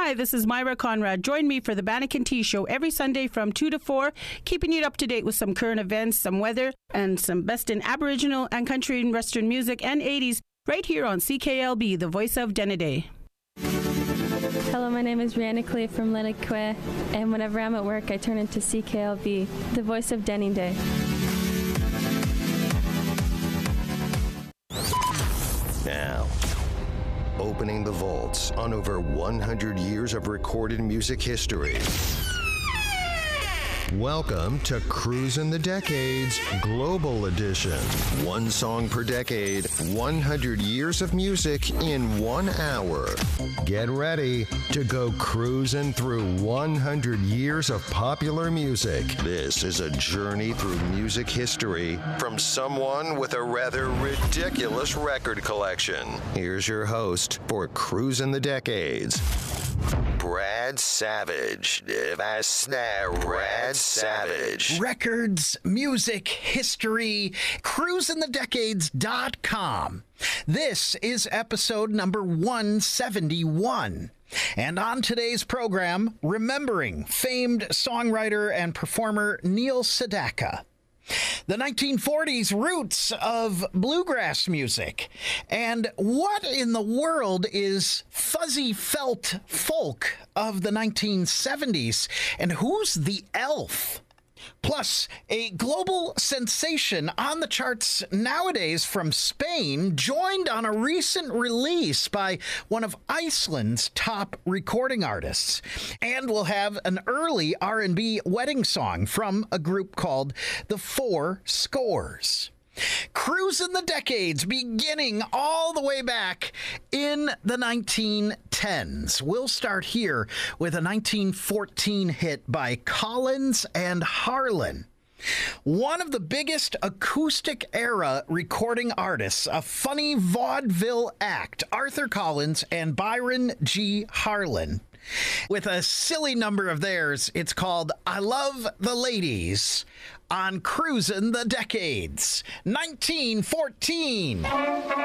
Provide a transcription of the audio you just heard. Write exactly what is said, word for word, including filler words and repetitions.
Hi, this is Myra Conrad. Join me for the Banneker Tea Show every Sunday from two to four, keeping you up to date with some current events, some weather, and some best in Aboriginal and country and Western music and eighties right here on C K L B, the voice of Denneday. Hello, my name is Rihanna Clay from Lennoquet, and whenever I'm at work, I turn into C K L B, the voice of Denneday. Now, opening the vaults on over one hundred years of recorded music history. Welcome to Cruisin' the Decades Global Edition. One song per decade, one hundred years of music in one hour. Get ready to go cruising through one hundred years of popular music. This is a journey through music history from someone with a rather ridiculous record collection. Here's your host for Cruisin' the Decades, Brad Savage. That's Brad Savage. Records, music, history, cruisin the decades dot com. This is episode number one seventy-one. And on today's program, remembering famed songwriter and performer Neil Sedaka. The nineteen forties roots of bluegrass music. And what in the world is fuzzy felt folk of the nineteen seventies? And who's the elf? Plus, a global sensation on the charts nowadays from Spain, joined on a recent release by one of Iceland's top recording artists. And we'll have an early R and B wedding song from a group called The Four Scores. Cruisin' the Decades, beginning all the way back in the nineteen tens. We'll start here with a nineteen fourteen hit by Collins and Harlan. One of the biggest acoustic era recording artists, a funny vaudeville act, Arthur Collins and Byron G. Harlan. With a silly number of theirs, it's called I Love the Ladies on Cruisin' the Decades, nineteen fourteen.